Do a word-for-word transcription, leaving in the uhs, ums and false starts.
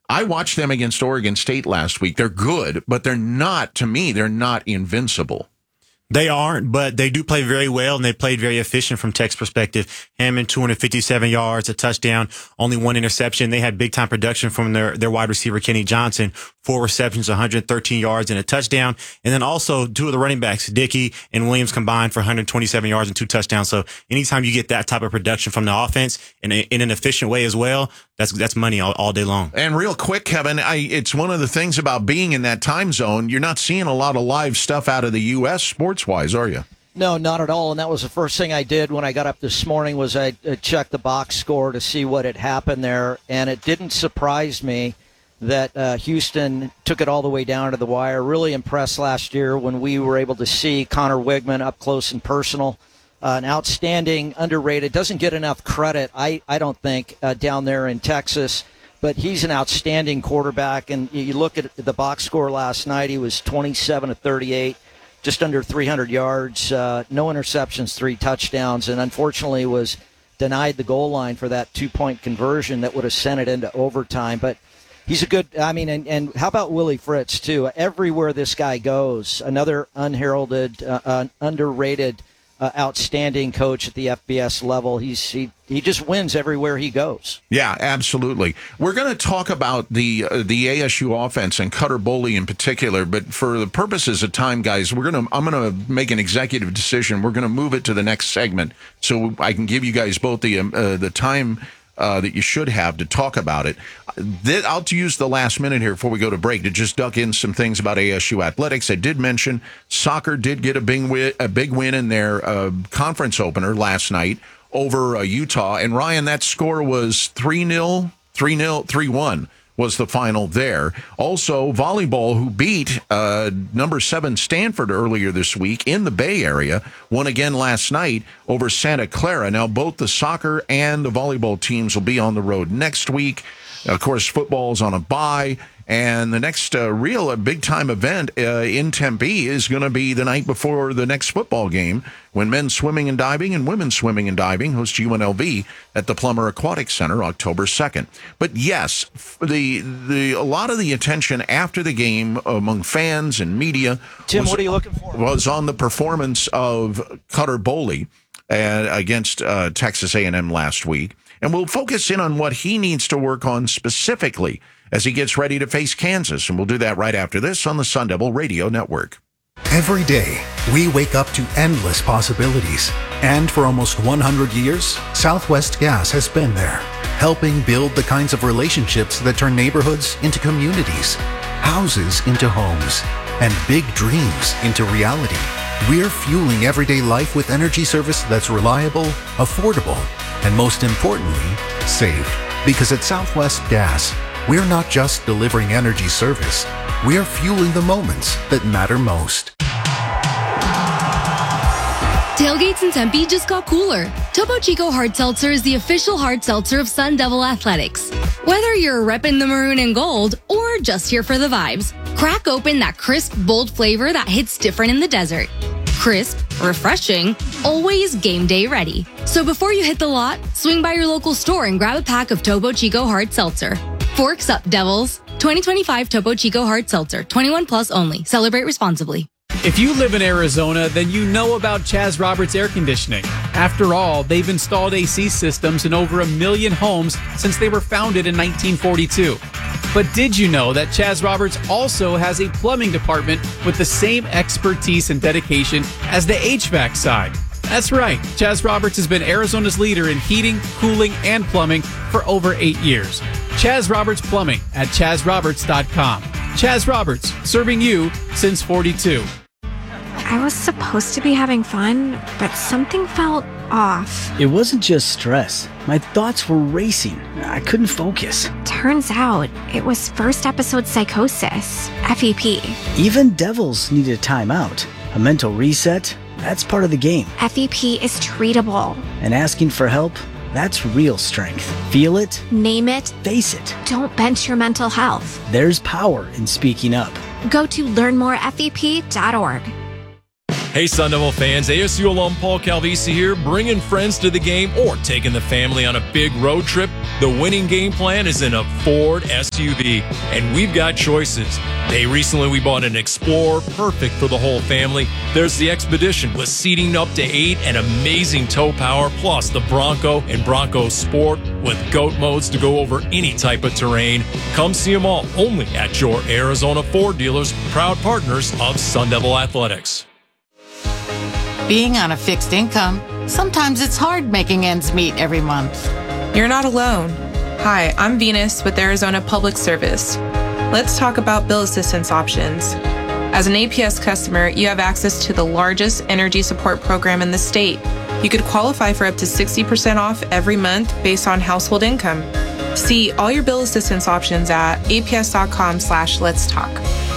I watched them against Oregon State last week. They're good, but they're not, to me, they're not invincible. They aren't, but they do play very well, and they played very efficient from Tech's perspective. Hammond, two hundred fifty-seven yards, a touchdown, only one interception. They had big-time production from their, their wide receiver, Kenny Johnson, four receptions, one hundred thirteen yards, and a touchdown. And then also two of the running backs, Dickey and Williams, combined for one hundred twenty-seven yards and two touchdowns. So anytime you get that type of production from the offense in, a, in an efficient way as well, that's that's money all, all day long. And real quick, Kevin, I, it's one of the things about being in that time zone. You're not seeing a lot of live stuff out of the U S sports-wise, are you? No, not at all. And that was the first thing I did when I got up this morning was I checked the box score to see what had happened there. And it didn't surprise me that uh, Houston took it all the way down to the wire. Really impressed last year when we were able to see Connor Wigman up close and personal. Uh, an outstanding, underrated, doesn't get enough credit, I, I don't think, uh, down there in Texas. But he's an outstanding quarterback. And you look at the box score last night, he was twenty-seven to thirty-eight, just under three hundred yards, uh, no interceptions, three touchdowns, and unfortunately was denied the goal line for that two-point conversion that would have sent it into overtime. But he's a good, I mean, and, and how about Willie Fritz, too? Everywhere this guy goes, another unheralded, uh, uh, underrated, uh, outstanding coach at the F B S level. He's he, he just wins everywhere he goes. Yeah, absolutely. We're going to talk about the uh, the A S U offense and Cutter Boley in particular, but for the purposes of time, guys, we're going to I'm going to make an executive decision. We're going to move it to the next segment so I can give you guys both the um, uh, the time Uh, that you should have to talk about it. Th- I'll use the last minute here before we go to break to just duck in some things about A S U athletics. I did mention soccer did get a big win, a big win in their uh, conference opener last night over uh, Utah. And Ryan, that score was three nil, three nil, three one was the final there. Also, volleyball, who beat uh, number seven Stanford earlier this week in the Bay Area, won again last night over Santa Clara. Now, both the soccer and the volleyball teams will be on the road next week. Of course, football's on a bye. And the next uh, real uh, big-time event uh, in Tempe is going to be the night before the next football game when men's swimming and diving and women's swimming and diving host U N L V at the Plummer Aquatic Center October second. But yes, the the a lot of the attention after the game among fans and media Tim, was, what are you looking for? was on the performance of Cutter Boley uh, against uh, Texas A and M last week. And we'll focus in on what he needs to work on specifically as he gets ready to face Kansas. And we'll do that right after this on the Sun Devil Radio Network. Every day, we wake up to endless possibilities. And for almost one hundred years, Southwest Gas has been there, helping build the kinds of relationships that turn neighborhoods into communities, houses into homes, and big dreams into reality. We're fueling everyday life with energy service that's reliable, affordable, and most importantly, safe. Because at Southwest Gas, we're not just delivering energy service, we're fueling the moments that matter most. Tailgates in Tempe just got cooler. Topo Chico Hard Seltzer is the official hard seltzer of Sun Devil Athletics. Whether you're repping the maroon and gold or just here for the vibes, crack open that crisp, bold flavor that hits different in the desert. Crisp, refreshing, always game day ready. So before you hit the lot, swing by your local store and grab a pack of Topo Chico Hard Seltzer. Forks up, Devils. twenty twenty-five Topo Chico Hard Seltzer. twenty-one plus only. Celebrate responsibly. If you live in Arizona, then you know about Chaz Roberts Air Conditioning. After all, they've installed A C systems in over a million homes since they were founded in nineteen forty-two. But did you know that Chaz Roberts also has a plumbing department with the same expertise and dedication as the H V A C side? That's right. Chaz Roberts has been Arizona's leader in heating, cooling, and plumbing for over eight years. Chaz Roberts Plumbing at chaz roberts dot com. Chaz Roberts, serving you since forty-two. I was supposed to be having fun, but something felt off. It wasn't just stress. My thoughts were racing. I couldn't focus. Turns out it was first episode psychosis, F E P. Even devils need a timeout. A mental reset, that's part of the game. F E P is treatable. And asking for help, that's real strength. Feel it. Name it. Face it. Don't bench your mental health. There's power in speaking up. Go to learn more F E P dot org. Hey, Sun Devil fans, A S U alum Paul Calvisi here, bringing friends to the game or taking the family on a big road trip. The winning game plan is in a Ford S U V, and we've got choices. Hey, recently we bought an Explorer, perfect for the whole family. There's the Expedition with seating up to eight and amazing tow power, plus the Bronco and Bronco Sport with GOAT modes to go over any type of terrain. Come see them all only at your Arizona Ford dealers, proud partners of Sun Devil Athletics. Being on a fixed income, sometimes it's hard making ends meet every month. You're not alone. Hi, I'm Venus with Arizona Public Service. Let's talk about bill assistance options. As an A P S customer, you have access to the largest energy support program in the state. You could qualify for up to sixty percent off every month based on household income. See all your bill assistance options at aps.com slash let's talk.